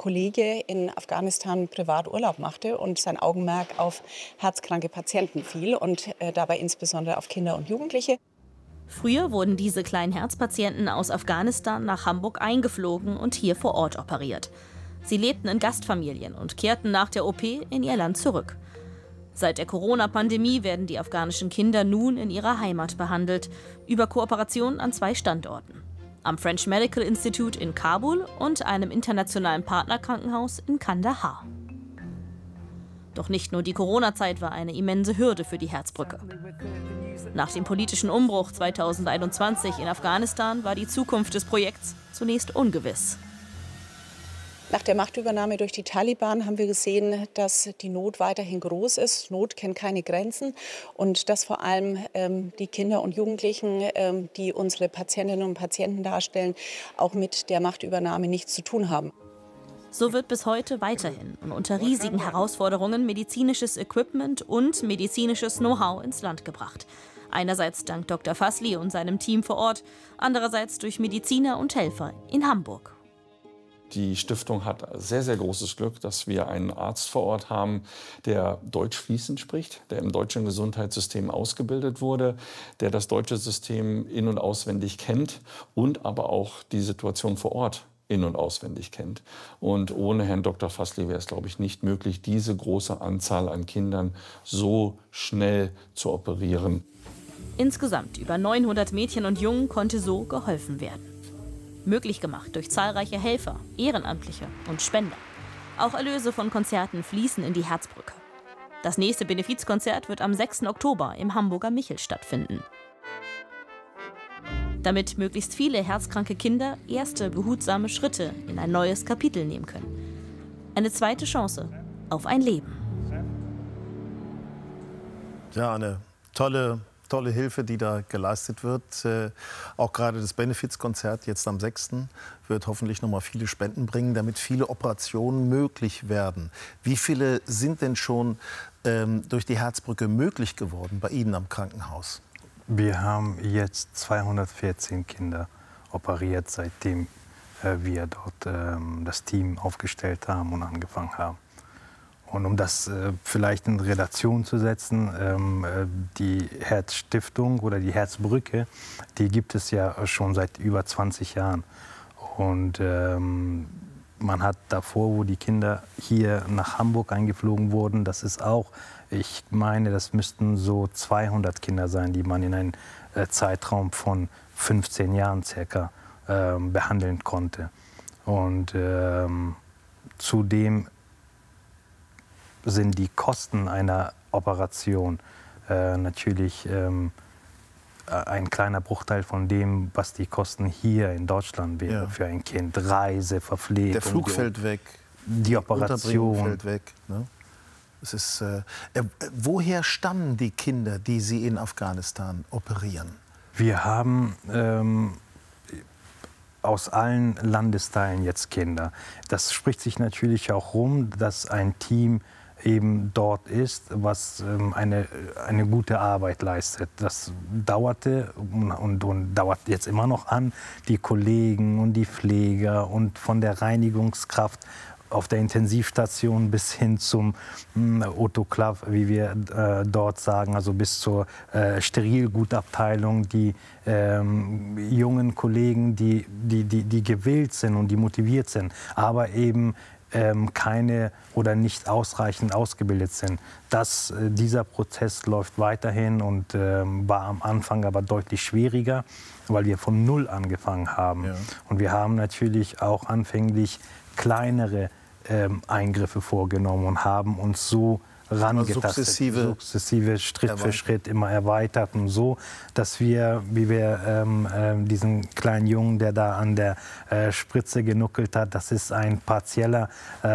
Kollege in Afghanistan Privaturlaub machte und sein Augenmerk auf herzkranke Patienten fiel und dabei insbesondere auf Kinder und Jugendliche. Früher wurden diese kleinen Herzpatienten aus Afghanistan nach Hamburg eingeflogen und hier vor Ort operiert. Sie lebten in Gastfamilien und kehrten nach der OP in ihr Land zurück. Seit der Corona-Pandemie werden die afghanischen Kinder nun in ihrer Heimat behandelt, über Kooperationen an 2 Standorten. Am French Medical Institute in Kabul und einem internationalen Partnerkrankenhaus in Kandahar. Doch nicht nur die Corona-Zeit war eine immense Hürde für die Herzbrücke. Nach dem politischen Umbruch 2021 in Afghanistan war die Zukunft des Projekts zunächst ungewiss. Nach der Machtübernahme durch die Taliban haben wir gesehen, dass die Not weiterhin groß ist. Not kennt keine Grenzen und dass vor allem die Kinder und Jugendlichen, die unsere Patientinnen und Patienten darstellen, auch mit der Machtübernahme nichts zu tun haben. So wird bis heute weiterhin und unter riesigen Herausforderungen medizinisches Equipment und medizinisches Know-how ins Land gebracht. Einerseits dank Dr. Fazli und seinem Team vor Ort, andererseits durch Mediziner und Helfer in Hamburg. Die Stiftung hat sehr, sehr großes Glück, dass wir einen Arzt vor Ort haben, der Deutsch fließend spricht, der im deutschen Gesundheitssystem ausgebildet wurde, der das deutsche System in- und auswendig kennt und aber auch die Situation vor Ort in- und auswendig kennt. Und ohne Herrn Dr. Fazli wäre es, glaube ich, nicht möglich, diese große Anzahl an Kindern so schnell zu operieren. Insgesamt über 900 Mädchen und Jungen konnte so geholfen werden. Möglich gemacht durch zahlreiche Helfer, Ehrenamtliche und Spender. Auch Erlöse von Konzerten fließen in die Herzbrücke. Das nächste Benefizkonzert wird am 6. Oktober im Hamburger Michel stattfinden. Damit möglichst viele herzkranke Kinder erste behutsame Schritte in ein neues Kapitel nehmen können. Eine zweite Chance auf ein Leben. Ja, eine tolle Hilfe, die da geleistet wird. Auch gerade das Benefizkonzert jetzt am 6. wird hoffentlich noch mal viele Spenden bringen, damit viele Operationen möglich werden. Wie viele sind denn schon durch die Herzbrücke möglich geworden bei Ihnen am Krankenhaus? Wir haben jetzt 214 Kinder operiert, seitdem wir dort das Team aufgestellt haben und angefangen haben. Und um das vielleicht in Relation zu setzen, die Herzstiftung oder die Herzbrücke, die gibt es ja schon seit über 20 Jahren. Und man hat davor, wo die Kinder hier nach Hamburg eingeflogen wurden, das ist auch, ich meine, das müssten so 200 Kinder sein, die man in einem Zeitraum von 15 Jahren circa behandeln konnte. Und zudem sind die Kosten einer Operation natürlich ein kleiner Bruchteil von dem, was die Kosten hier in Deutschland wäre für ein Kind. Reise, Verpflegung. Der Flug fällt weg, die Operation fällt weg. Ne? Es ist, woher stammen die Kinder, die Sie in Afghanistan operieren? Wir haben aus allen Landesteilen jetzt Kinder. Das spricht sich natürlich auch rum, dass ein Team eben dort ist, was eine gute Arbeit leistet. Das dauerte und dauert jetzt immer noch an. Die Kollegen und die Pfleger und von der Reinigungskraft auf der Intensivstation bis hin zum Autoklav, wie wir dort sagen, also bis zur Sterilgutabteilung, die jungen Kollegen, die gewillt sind und die motiviert sind, aber eben keine oder nicht ausreichend ausgebildet sind. Dieser Prozess läuft weiterhin und war am Anfang aber deutlich schwieriger, weil wir von Null angefangen haben. Ja. Und wir haben natürlich auch anfänglich kleinere Eingriffe vorgenommen und haben uns so rangetastet, sukzessive Schritt für Schritt immer erweitert und so, dass wir, wie wir diesen kleinen Jungen, der da an der Spritze genuckelt hat, das ist ein partieller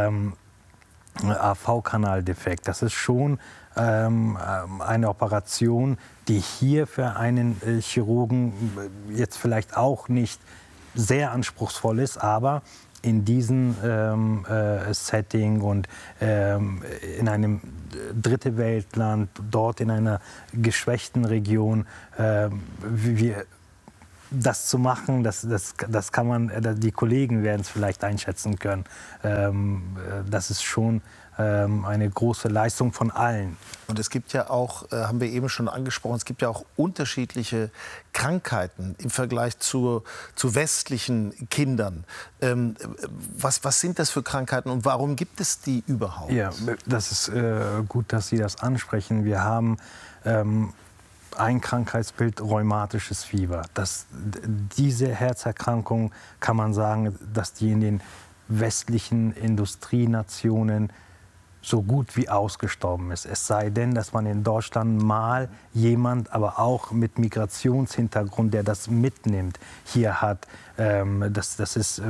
AV-Kanaldefekt. Das ist schon eine Operation, die hier für einen Chirurgen jetzt vielleicht auch nicht sehr anspruchsvoll ist, aber in diesem Setting und in einem dritte Weltland, dort in einer geschwächten Region, wir das zu machen, das kann man, die Kollegen werden es vielleicht einschätzen können. Das ist schon eine große Leistung von allen. Und es gibt ja auch, haben wir eben schon angesprochen, es gibt ja auch unterschiedliche Krankheiten im Vergleich zu westlichen Kindern. Was sind das für Krankheiten und warum gibt es die überhaupt? Ja, das ist gut, dass Sie das ansprechen. Wir haben ein Krankheitsbild, rheumatisches Fieber. Diese Herzerkrankung, kann man sagen, dass die in den westlichen Industrienationen so gut wie ausgestorben ist. Es sei denn, dass man in Deutschland mal jemand, aber auch mit Migrationshintergrund, der das mitnimmt, hier hat. Das ist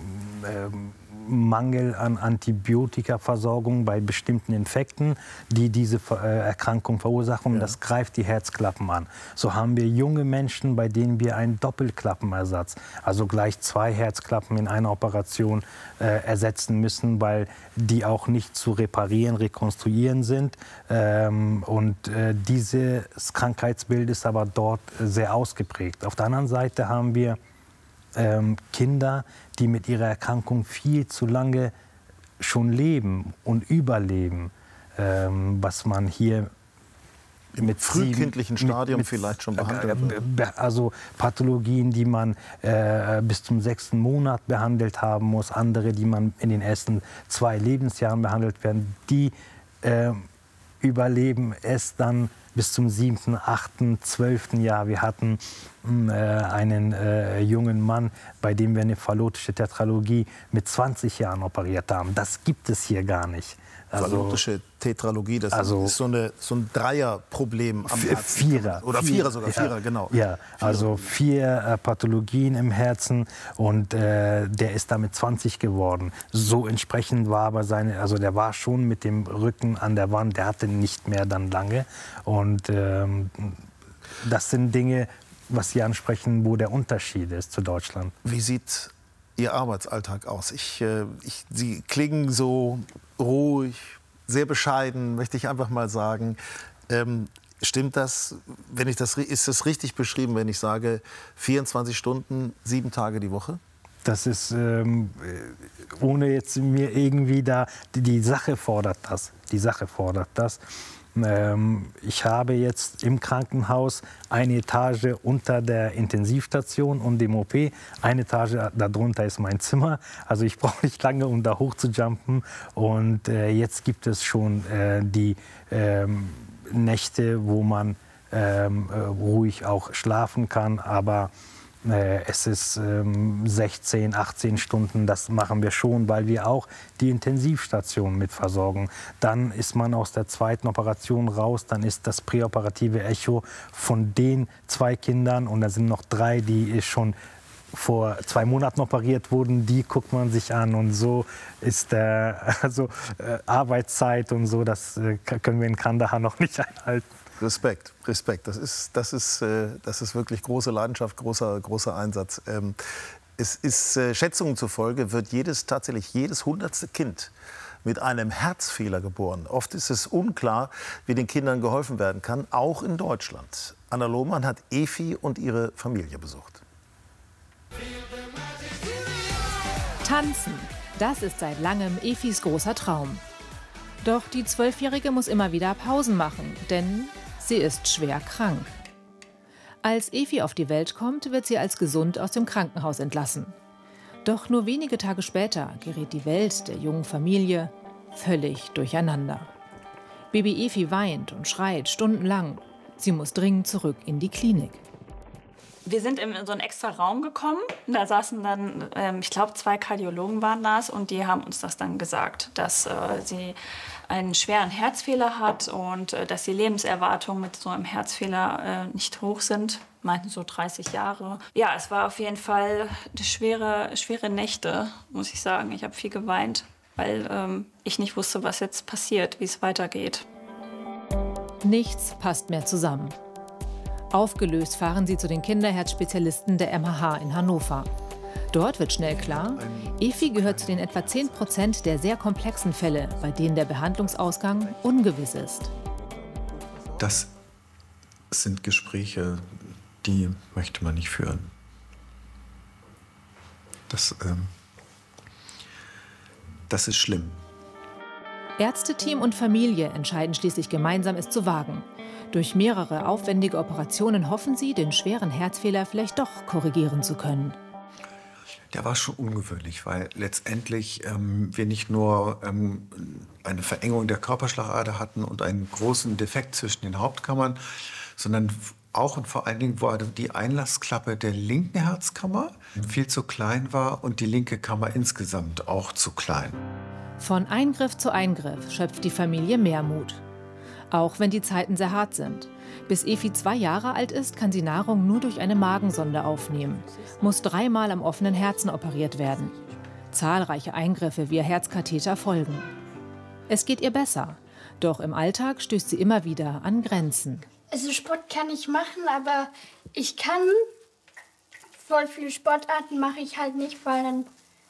Mangel an Antibiotikaversorgung bei bestimmten Infekten, die diese Erkrankung verursachen. Und das greift die Herzklappen an. So haben wir junge Menschen, bei denen wir einen Doppelklappenersatz, also gleich 2 Herzklappen in einer Operation ersetzen müssen, weil die auch nicht zu reparieren, rekonstruieren sind. Dieses Krankheitsbild ist aber dort sehr ausgeprägt. Auf der anderen Seite haben wir Kinder, die mit ihrer Erkrankung viel zu lange schon leben und überleben, was man hier im frühkindlichen Stadium vielleicht schon behandelt wird. Also Pathologien, die man bis zum 6. Monat behandelt haben muss, andere, die man in den ersten 2 Lebensjahren behandelt werden, die überleben es dann bis zum 7., 8., 12. Jahr. Wir hatten einen jungen Mann, bei dem wir eine phallotische Tetralogie mit 20 Jahren operiert haben. Das gibt es hier gar nicht. Phallotische Tetralogie, das ist so ein Dreierproblem am Herzen. Vierer. Oder Vierer sogar, ja, Vierer, genau. Ja, also 4 Pathologien im Herzen und der ist damit 20 geworden. So entsprechend war aber der war schon mit dem Rücken an der Wand, der hatte nicht mehr dann lange. Und das sind Dinge, was Sie ansprechen, wo der Unterschied ist zu Deutschland. Wie sieht Ihr Arbeitsalltag aus? Sie klingen so ruhig, sehr bescheiden, möchte ich einfach mal sagen. Stimmt das? Ist das richtig beschrieben, wenn ich sage 24 Stunden, 7 Tage die Woche? Das ist, ohne jetzt mir irgendwie die Sache fordert das. Die Sache fordert das. Ich habe jetzt im Krankenhaus eine Etage unter der Intensivstation und dem OP. Eine Etage darunter ist mein Zimmer. Also ich brauche nicht lange, um da hoch zu jumpen. Und jetzt gibt es schon die Nächte, wo man ruhig auch schlafen kann. Aber es ist 16, 18 Stunden, das machen wir schon, weil wir auch die Intensivstation mit versorgen. Dann ist man aus der 2. Operation raus, dann ist das präoperative Echo von den 2 Kindern und da sind noch 3, die schon vor 2 Monaten operiert wurden, die guckt man sich an und so ist Arbeitszeit und so, das können wir in Kandahar noch nicht einhalten. Respekt. Das ist wirklich große Leidenschaft, großer Einsatz. Es ist Schätzungen zufolge tatsächlich jedes 100. Kind mit einem Herzfehler geboren. Oft ist es unklar, wie den Kindern geholfen werden kann, auch in Deutschland. Anna Lohmann hat Efi und ihre Familie besucht. Tanzen, das ist seit langem Efis großer Traum. Doch die 12-Jährige muss immer wieder Pausen machen, denn sie ist schwer krank. Als Efi auf die Welt kommt, wird sie als gesund aus dem Krankenhaus entlassen. Doch nur wenige Tage später gerät die Welt der jungen Familie völlig durcheinander. Baby Efi weint und schreit stundenlang. Sie muss dringend zurück in die Klinik. Wir sind in so einen extra Raum gekommen. Da saßen dann, ich glaube, 2 Kardiologen waren das. Und die haben uns das dann gesagt, dass sie einen schweren Herzfehler hat und dass die Lebenserwartungen mit so einem Herzfehler nicht hoch sind. Meinten so 30 Jahre. Ja, es war auf jeden Fall schwere Nächte, muss ich sagen. Ich habe viel geweint, weil ich nicht wusste, was jetzt passiert, wie es weitergeht. Nichts passt mehr zusammen. Aufgelöst fahren sie zu den Kinderherzspezialisten der MHH in Hannover. Dort wird schnell klar, Efi gehört zu den etwa 10% der sehr komplexen Fälle, bei denen der Behandlungsausgang ungewiss ist. Das sind Gespräche, die möchte man nicht führen. Das ist schlimm. Ärzteteam und Familie entscheiden schließlich gemeinsam, es zu wagen. Durch mehrere aufwendige Operationen hoffen sie, den schweren Herzfehler vielleicht doch korrigieren zu können. Der war schon ungewöhnlich, weil letztendlich wir nicht nur eine Verengung der Körperschlagader hatten und einen großen Defekt zwischen den Hauptkammern, sondern auch und vor allen Dingen war die Einlassklappe der linken Herzkammer viel zu klein war und die linke Kammer insgesamt auch zu klein. Von Eingriff zu Eingriff schöpft die Familie mehr Mut. Auch wenn die Zeiten sehr hart sind. Bis Efi 2 Jahre alt ist, kann sie Nahrung nur durch eine Magensonde aufnehmen, muss 3-mal am offenen Herzen operiert werden. Zahlreiche Eingriffe via Herzkatheter folgen. Es geht ihr besser, doch im Alltag stößt sie immer wieder an Grenzen. Also Sport kann ich machen, aber ich kann voll viele Sportarten mache ich halt nicht, weil dann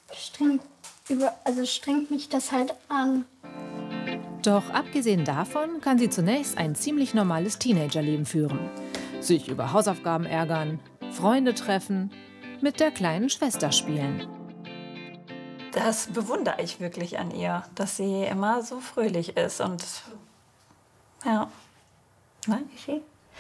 strengt mich das halt an. Doch abgesehen davon kann sie zunächst ein ziemlich normales Teenagerleben führen. Sich über Hausaufgaben ärgern, Freunde treffen, mit der kleinen Schwester spielen. Das bewundere ich wirklich an ihr, dass sie immer so fröhlich ist und ja. Nein, schön.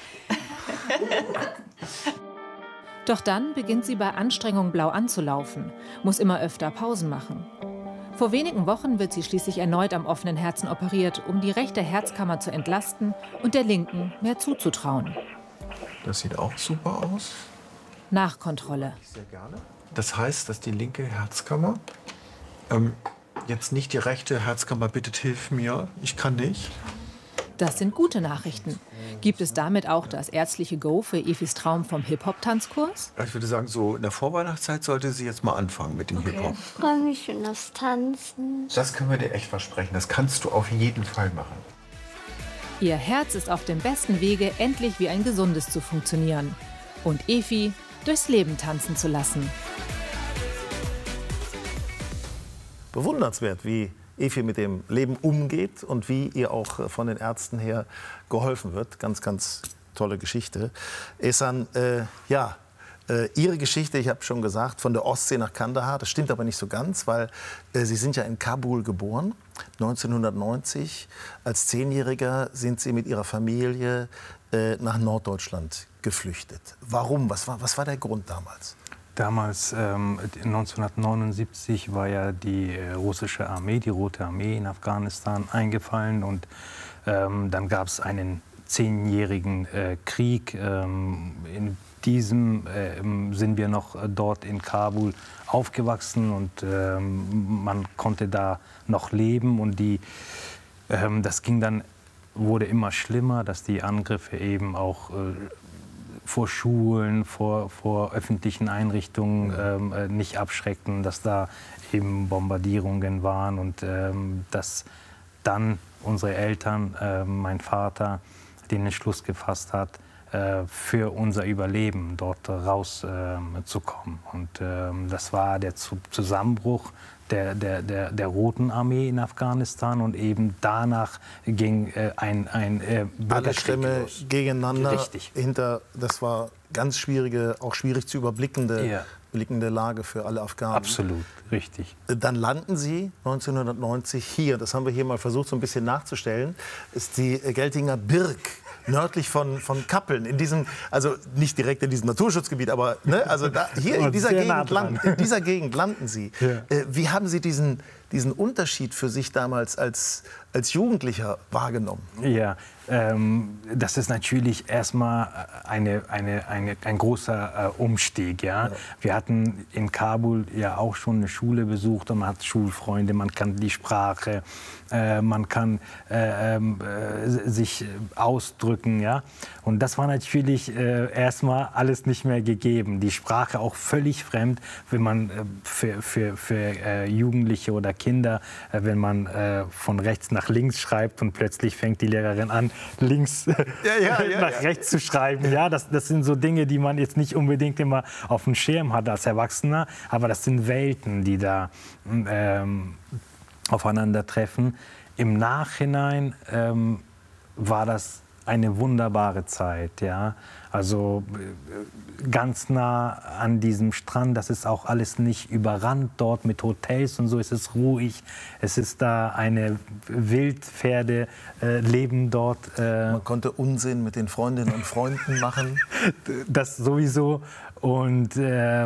Doch dann beginnt sie bei Anstrengung blau anzulaufen, muss immer öfter Pausen machen. Vor wenigen Wochen wird sie schließlich erneut am offenen Herzen operiert, um die rechte Herzkammer zu entlasten und der linken mehr zuzutrauen. Das sieht auch super aus. Nachkontrolle. Sehr gerne. Das heißt, dass die linke Herzkammer, jetzt nicht die rechte Herzkammer bittet, hilf mir, ich kann nicht. Das sind gute Nachrichten. Gibt es damit auch das ärztliche Go für Efis Traum vom Hip-Hop-Tanzkurs? Ich würde sagen, so in der Vorweihnachtszeit sollte sie jetzt mal anfangen mit dem Hip-Hop. Ich freue mich schon aufs Tanzen. Das können wir dir echt versprechen. Das kannst du auf jeden Fall machen. Ihr Herz ist auf dem besten Wege, endlich wie ein gesundes zu funktionieren. Und Efi durchs Leben tanzen zu lassen. Bewundernswert, wie Efi mit dem Leben umgeht und wie ihr auch von den Ärzten her geholfen wird. Ganz, ganz tolle Geschichte. Ehsan, Ihre Geschichte, ich habe schon gesagt, von der Ostsee nach Kandahar, das stimmt aber nicht so ganz, weil Sie sind ja in Kabul geboren, 1990. Als 10-Jähriger sind Sie mit Ihrer Familie nach Norddeutschland geflüchtet. Warum? Was war der Grund damals? Damals, 1979, war ja die russische Armee, die Rote Armee in Afghanistan eingefallen. Und dann gab es einen 10-jährigen Krieg. In diesem sind wir noch dort in Kabul aufgewachsen und man konnte da noch leben. Und das wurde immer schlimmer, dass die Angriffe eben auch vor Schulen, vor öffentlichen Einrichtungen nicht abschreckten, dass da eben Bombardierungen waren und dass dann unsere Eltern, mein Vater, den Entschluss gefasst hat, für unser Überleben dort rauszukommen. Und das war der Zusammenbruch der Roten Armee in Afghanistan und eben danach ging ein alle Stämme gegeneinander. Richtig. Das war ganz schwierige, auch schwierig zu überblickende Lage für alle Afghanen. Absolut, richtig. Dann landen Sie 1990 hier, das haben wir hier mal versucht so ein bisschen nachzustellen, ist die Geltinger Birk. Nördlich von Kappeln, also nicht direkt in diesem Naturschutzgebiet, aber also hier in dieser Gegend landen Sie. Ja. Wie haben Sie diesen Unterschied für sich damals als Jugendlicher wahrgenommen? Ja, das ist natürlich erstmal ein großer Umstieg. Ja? Wir hatten in Kabul ja auch schon eine Schule besucht und man hat Schulfreunde, man kann die Sprache, man kann sich ausdrücken. Ja? Und das war natürlich erstmal alles nicht mehr gegeben. Die Sprache auch völlig fremd, wenn man für Jugendliche oder Kinder, wenn man von rechts nach links schreibt und plötzlich fängt die Lehrerin an, links nach rechts zu schreiben. Ja, das sind so Dinge, die man jetzt nicht unbedingt immer auf dem Schirm hat als Erwachsener, aber das sind Welten, die da aufeinandertreffen. Im Nachhinein war das eine wunderbare Zeit, ja. Also ganz nah an diesem Strand, das ist auch alles nicht überrannt dort mit Hotels und so, es ist ruhig, es ist da eine Wildpferde leben dort. Man konnte Unsinn mit den Freundinnen und Freunden machen. Das sowieso und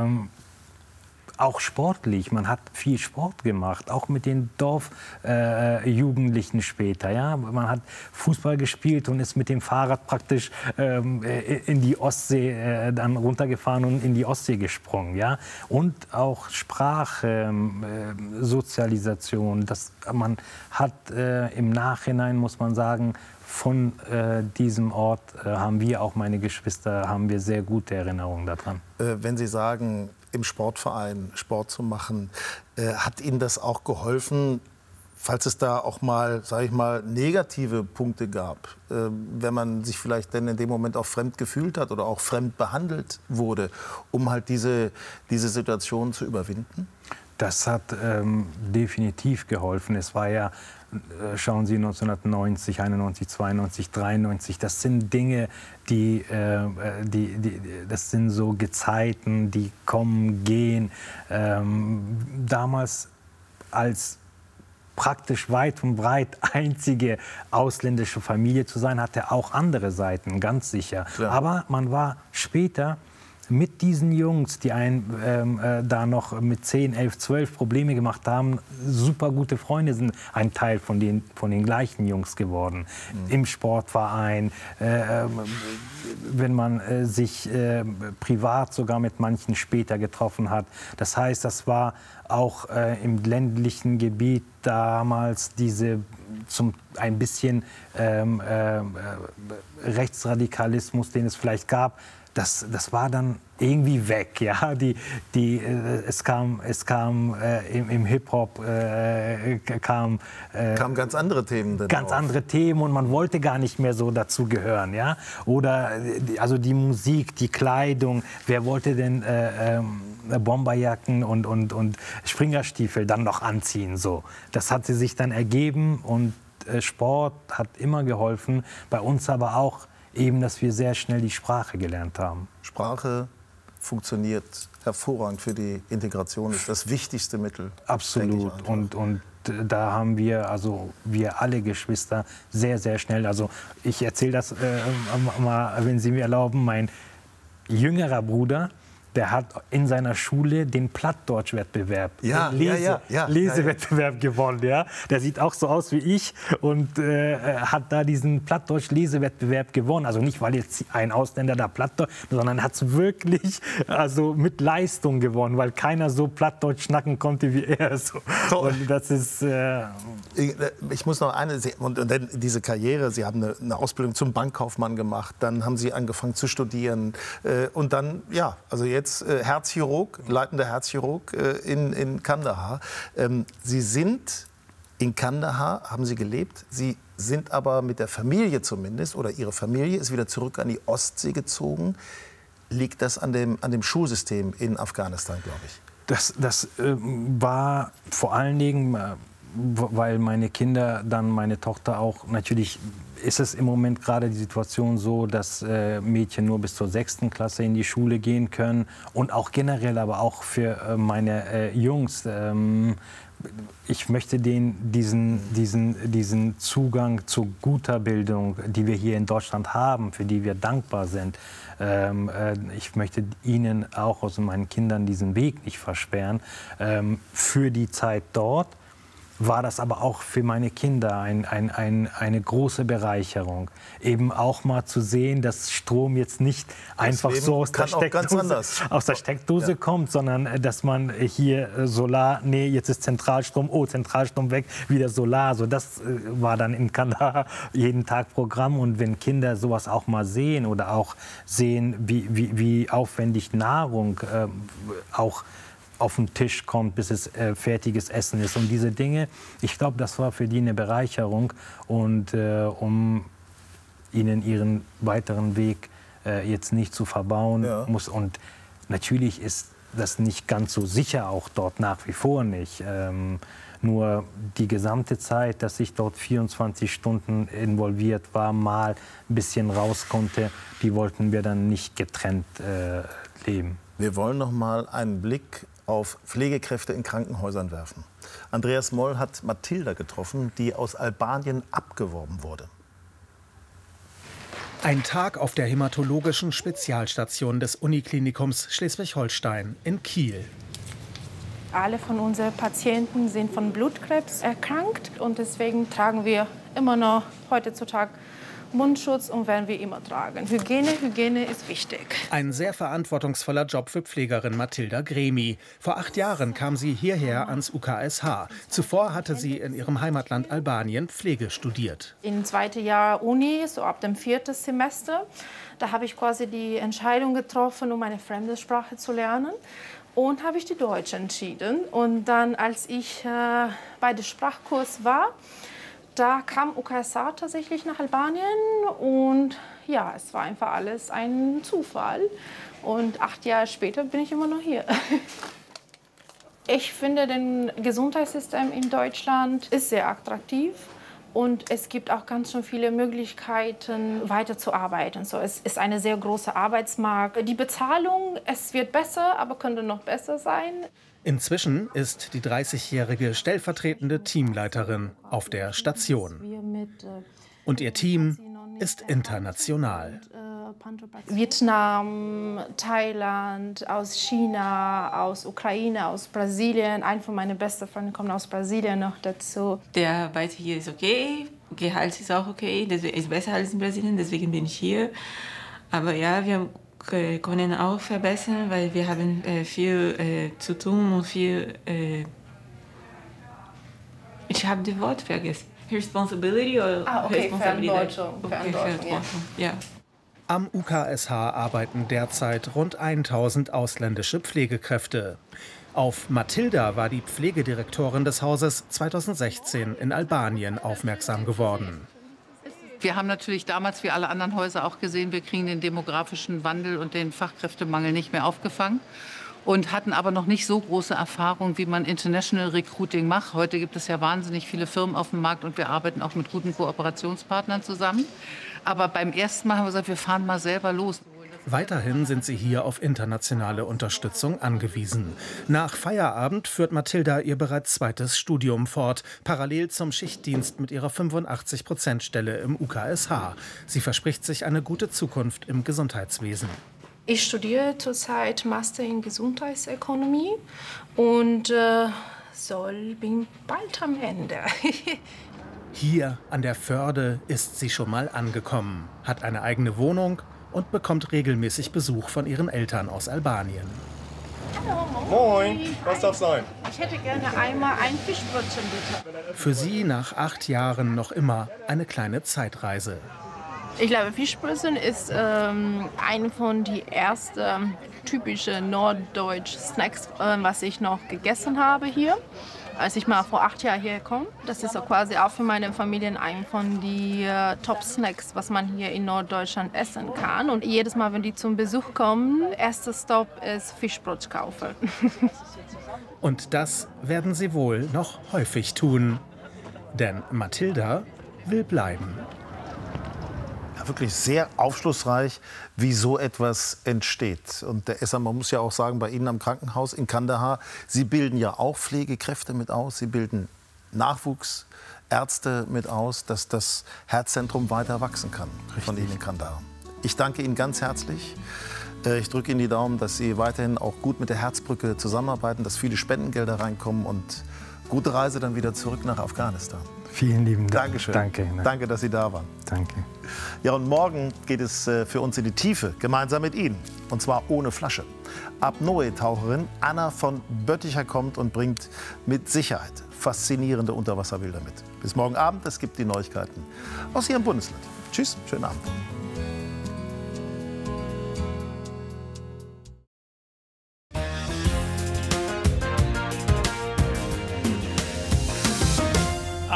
auch sportlich, man hat viel Sport gemacht, auch mit den Dorfjugendlichen später. Ja? Man hat Fußball gespielt und ist mit dem Fahrrad praktisch in die Ostsee dann runtergefahren und in die Ostsee gesprungen. Ja? Und auch Sprache, Sozialisation, man hat im Nachhinein, muss man sagen, von diesem Ort haben wir, auch meine Geschwister, haben wir sehr gute Erinnerungen daran. Wenn Sie sagen, im Sportverein Sport zu machen, hat Ihnen das auch geholfen, falls es da auch mal, sage ich mal, negative Punkte gab, wenn man sich vielleicht denn in dem Moment auch fremd gefühlt hat oder auch fremd behandelt wurde, um halt diese Situation zu überwinden? Das hat definitiv geholfen. Es war ja, schauen Sie, 1990, 91, 92, 93, das sind Dinge, das sind so Gezeiten, die kommen, gehen. Damals als praktisch weit und breit einzige ausländische Familie zu sein, hatte auch andere Seiten, ganz sicher. Klar. Aber man war später mit diesen Jungs, die da noch mit 10, 11, 12 Probleme gemacht haben, super gute Freunde sind ein Teil von den gleichen Jungs geworden. Mhm. Im Sportverein, wenn man sich privat sogar mit manchen später getroffen hat. Das heißt, das war auch im ländlichen Gebiet damals ein bisschen Rechtsradikalismus, den es vielleicht gab. Das war dann irgendwie weg, ja. Es kam im Hip-Hop kamen ganz andere Themen. Ganz andere Themen und man wollte gar nicht mehr so dazugehören, ja. Oder also die Musik, die Kleidung. Wer wollte denn Bomberjacken und Springerstiefel dann noch anziehen? So, das hatte sich dann ergeben und Sport hat immer geholfen. Bei uns aber auch eben, dass wir sehr schnell die Sprache gelernt haben. Sprache funktioniert hervorragend für die Integration, ist das wichtigste Mittel. Absolut. Und da haben wir, also wir alle Geschwister, sehr, sehr schnell. Also ich erzähle das mal, wenn Sie mir erlauben, mein jüngerer Bruder, der hat in seiner Schule den Plattdeutsch-Wettbewerb, Lesewettbewerb gewonnen. Ja? Der sieht auch so aus wie ich und hat da diesen Plattdeutsch-Lesewettbewerb gewonnen. Also nicht, weil jetzt ein Ausländer da Plattdeutsch, sondern hat es wirklich mit Leistung gewonnen, weil keiner so Plattdeutsch schnacken konnte wie er. So. Und das ist... Ich muss noch und dann diese Karriere, Sie haben eine Ausbildung zum Bankkaufmann gemacht, dann haben Sie angefangen zu studieren und dann, ja, also jetzt Herzchirurg, leitender Herzchirurg in Kandahar. Sie sind in Kandahar, haben Sie gelebt. Sie sind aber mit der Familie zumindest, oder Ihre Familie ist wieder zurück an die Ostsee gezogen. Liegt das an dem Schulsystem in Afghanistan, glaube ich? Das war vor allen Dingen, weil meine Kinder, dann meine Tochter auch, natürlich ist es im Moment gerade die Situation so, dass Mädchen nur bis zur 6. Klasse in die Schule gehen können und auch generell, aber auch für meine Jungs. Ich möchte denen diesen Zugang zu guter Bildung, die wir hier in Deutschland haben, für die wir dankbar sind, ich möchte ihnen auch, also meinen Kindern, diesen Weg nicht versperren. Für die Zeit dort war das aber auch für meine Kinder eine große Bereicherung. Eben auch mal zu sehen, dass Strom jetzt nicht einfach so aus der Steckdose kommt, sondern dass man hier Solar, nee, jetzt ist Zentralstrom, oh, Zentralstrom weg, wieder Solar. So, das war dann in Kandahar jeden Tag Programm. Und wenn Kinder sowas auch mal sehen oder auch sehen, wie aufwendig Nahrung auch auf den Tisch kommt, bis es fertiges Essen ist. Und diese Dinge, ich glaube, das war für die eine Bereicherung. Und um ihnen ihren weiteren Weg jetzt nicht zu verbauen muss. Und natürlich ist das nicht ganz so sicher, auch dort nach wie vor nicht. Nur die gesamte Zeit, dass ich dort 24 Stunden involviert war, mal ein bisschen raus konnte, die wollten wir dann nicht getrennt leben. Wir wollen noch mal einen Blick auf Pflegekräfte in Krankenhäusern werfen. Andreas Moll hat Mathilda getroffen, die aus Albanien abgeworben wurde. Ein Tag auf der hämatologischen Spezialstation des Uniklinikums Schleswig-Holstein in Kiel. Alle von unseren Patienten sind von Blutkrebs erkrankt und deswegen tragen wir immer noch heutzutage Mundschutz und werden wir immer tragen. Hygiene ist wichtig. Ein sehr verantwortungsvoller Job für Pflegerin Mathilda Gremi. Vor 8 Jahren kam sie hierher ans UKSH. Zuvor hatte sie in ihrem Heimatland Albanien Pflege studiert. Im 2. Jahr Uni, so ab dem 4. Semester, da habe ich quasi die Entscheidung getroffen, um eine fremde Sprache zu lernen. Und habe ich die Deutsch entschieden. Und dann, als ich bei dem Sprachkurs war, da kam UKSH tatsächlich nach Albanien und ja, es war einfach alles ein Zufall. Und 8 Jahre später bin ich immer noch hier. Ich finde, das Gesundheitssystem in Deutschland ist sehr attraktiv. Und es gibt auch ganz schön viele Möglichkeiten, weiterzuarbeiten. So, es ist ein sehr großer Arbeitsmarkt. Die Bezahlung, es wird besser, aber könnte noch besser sein. Inzwischen ist die 30-jährige stellvertretende Teamleiterin auf der Station. Und ihr Team ist international. Vietnam, Thailand, aus China, aus Ukraine, aus Brasilien. Ein von meinen besten Freunden kommt aus Brasilien noch dazu. Der Arbeit hier ist okay, Gehalt ist auch okay, das ist besser als in Brasilien, deswegen bin ich hier. Aber ja, wir können auch verbessern, weil wir haben viel zu tun und viel... ich habe das Wort vergessen. Responsibility oder okay, Verantwortung. Okay, Verantwortung, ja. Am UKSH arbeiten derzeit rund 1000 ausländische Pflegekräfte. Auf Mathilda war die Pflegedirektorin des Hauses 2016 in Albanien aufmerksam geworden. Wir haben natürlich damals wie alle anderen Häuser auch gesehen, wir kriegen den demografischen Wandel und den Fachkräftemangel nicht mehr aufgefangen und hatten aber noch nicht so große Erfahrung, wie man International Recruiting macht. Heute gibt es ja wahnsinnig viele Firmen auf dem Markt und wir arbeiten auch mit guten Kooperationspartnern zusammen. Aber beim ersten Mal haben wir gesagt, wir fahren mal selber los. Weiterhin sind sie hier auf internationale Unterstützung angewiesen. Nach Feierabend führt Mathilda ihr bereits 2. Studium fort, parallel zum Schichtdienst mit ihrer 85%-Stelle im UKSH. Sie verspricht sich eine gute Zukunft im Gesundheitswesen. Ich studiere zurzeit Master in Gesundheitsökonomie und bin bald am Ende. Hier an der Förde ist sie schon mal angekommen, hat eine eigene Wohnung und bekommt regelmäßig Besuch von ihren Eltern aus Albanien. Hallo, moin. Was darf sein? Ich hätte gerne einmal ein Fischbrötchen, bitte. Für sie nach 8 Jahren noch immer eine kleine Zeitreise. Ich glaube, Fischbrötchen ist eine von den ersten typischen norddeutschen Snacks, was ich noch gegessen habe hier. Als ich mal vor 8 Jahren hierher komme. Das ist so quasi auch für meine Familie ein von den Top-Snacks, was man hier in Norddeutschland essen kann. Und jedes Mal, wenn die zum Besuch kommen, erster Stopp ist Fischbrot kaufen. Und das werden sie wohl noch häufig tun. Denn Mathilda will bleiben. Wirklich sehr aufschlussreich, wie so etwas entsteht. Und der Esser, man muss ja auch sagen, bei Ihnen am Krankenhaus in Kandahar, Sie bilden ja auch Pflegekräfte mit aus, Sie bilden Nachwuchsärzte mit aus, dass das Herzzentrum weiter wachsen kann. Richtig. Von Ihnen in Kandahar. Ich danke Ihnen ganz herzlich. Ich drücke Ihnen die Daumen, dass Sie weiterhin auch gut mit der Herzbrücke zusammenarbeiten, dass viele Spendengelder reinkommen und gute Reise dann wieder zurück nach Afghanistan. Vielen lieben Dank. Dankeschön. Danke. Danke, dass Sie da waren. Danke. Ja, und morgen geht es für uns in die Tiefe, gemeinsam mit Ihnen. Und zwar ohne Flasche. Apnoe-Taucherin Anna von Bötticher kommt und bringt mit Sicherheit faszinierende Unterwasserbilder mit. Bis morgen Abend, es gibt die Neuigkeiten aus Ihrem Bundesland. Tschüss, schönen Abend.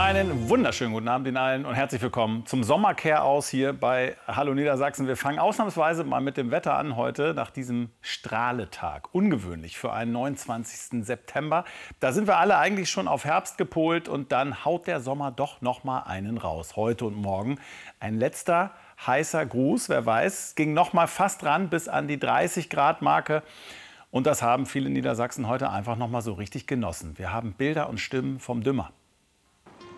Einen wunderschönen guten Abend Ihnen allen und herzlich willkommen zum Sommerkehr aus hier bei Hallo Niedersachsen. Wir fangen ausnahmsweise mal mit dem Wetter an heute nach diesem Strahletag. Ungewöhnlich für einen 29. September. Da sind wir alle eigentlich schon auf Herbst gepolt und dann haut der Sommer doch noch mal einen raus. Heute und morgen ein letzter heißer Gruß. Wer weiß, ging noch mal fast ran bis an die 30-Grad-Marke. Und das haben viele Niedersachsen heute einfach noch mal so richtig genossen. Wir haben Bilder und Stimmen vom Dümmer.